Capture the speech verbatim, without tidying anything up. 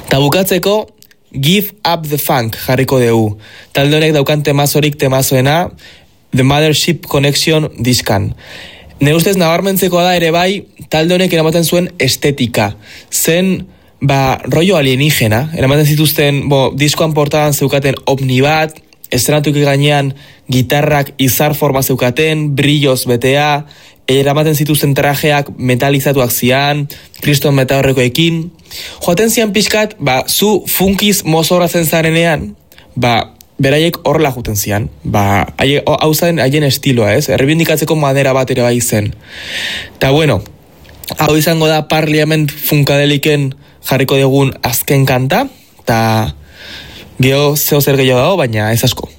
Ta bukatzeko, Give Up the Funk jarriko dugu. Talde honek daukan temazorik temazoena, The Mothership Connection diskan. Ne ustez nabarmentzeko da ere bai, talde honek eramaten zuen estetika. Zen, ba, rollo alienígena. Eramaten zituzten, bo, diskoan portadan zeukaten ovni bat, estrenatuki gainean gitarrak izar forma zeukaten, brilloz betea, eramaten zituzten trajeak metalizatuak zian, kriston metaurrekoekin. Joaten zian pixkat, ba, zu funkiz mozorratzen zarenean, ba, beraiek horrela juten zian. Ba, hau zen haien estiloa, ez? Errebindikatzeko madera bat ere bai zen. Ta bueno, hau izango da Parliament funkadeliken jarriko dugun azken kanta, ta geho zeo zer gehiago dago, baina ez asko.